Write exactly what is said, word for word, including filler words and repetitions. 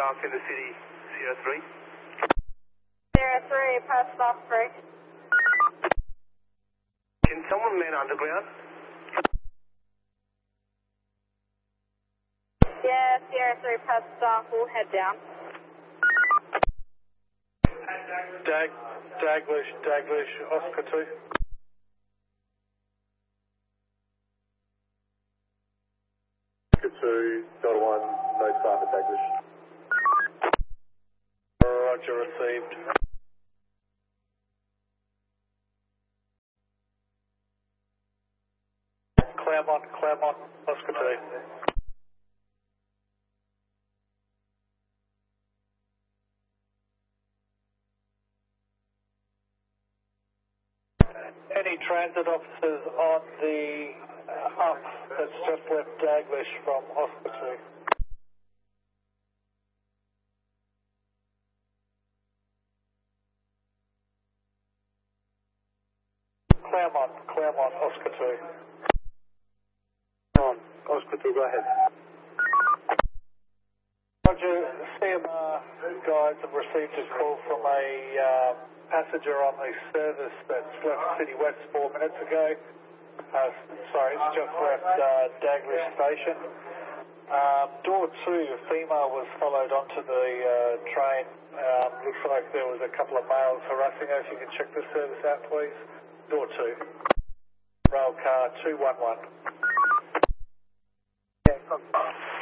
dark in the city, Sierra three. Sierra three, pass off three. Can someone man underground? Yeah, Sierra three, pass off, we'll head down. Dag, Daglish, Daglish, Oscar two. Oscar two, Delta one, no time at Daglish. Roger, received. Claremont, Claremont, Oscar two. Any transit officers on the uh, up that's just left Daglish from Oscar two? Claremont, Claremont, Oscar two. On, Oscar two, go ahead. Roger, C M R guides have received a call from a uh, passenger on the service that's left City West four minutes ago. Uh, sorry, it's just left uh, Daglish Station. Um, door two, a female was followed onto the uh, train. Um, looks like there was a couple of males harassing her. If you can check the service out, please. Door two. Rail car two one one. Yeah,